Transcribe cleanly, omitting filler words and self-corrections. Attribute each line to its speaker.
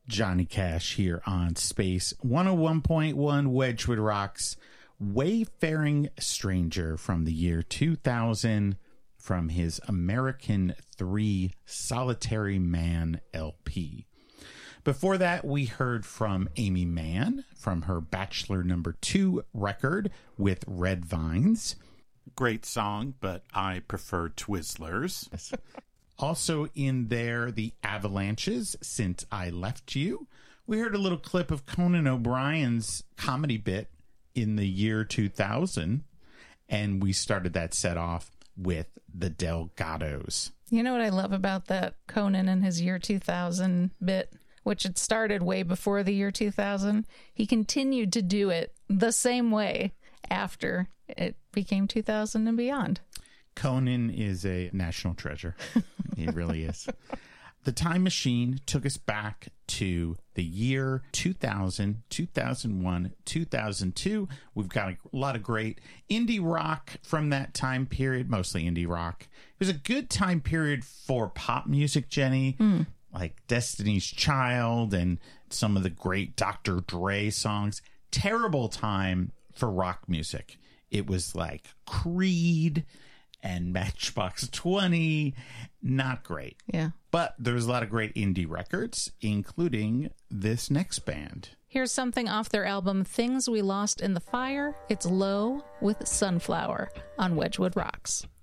Speaker 1: Johnny Cash here on Space 101.1 Wedgwood Rocks. Wayfaring Stranger from the year 2000 from his American 3 Solitary Man LP. Before that, we heard from Amy Mann from her Bachelor No. 2 record with Red Vines.
Speaker 2: Great song, but I prefer Twizzlers.
Speaker 1: Also in there, the Avalanches, Since I Left You. We heard a little clip of Conan O'Brien's comedy bit in the year 2000, and we started that set off with the Delgados.
Speaker 3: You know what I love about that Conan and his year 2000 bit, which had started way before the year 2000? He continued to do it the same way after it became 2000 and beyond.
Speaker 1: Conan is a national treasure. He really is. The Time Machine took us back to the year 2000, 2001, 2002. We've got a lot of great indie rock from that time period, mostly indie rock. It was a good time period for pop music, Jenny, like Destiny's Child and some of the great Dr. Dre songs. Terrible time for rock music. It was like Creed and Matchbox 20, not great.
Speaker 3: Yeah.
Speaker 1: But there's a lot of great indie records, including this next band.
Speaker 3: Here's something off their album, Things We Lost in the Fire. It's Low with Sunflower on Wedgwood Rocks.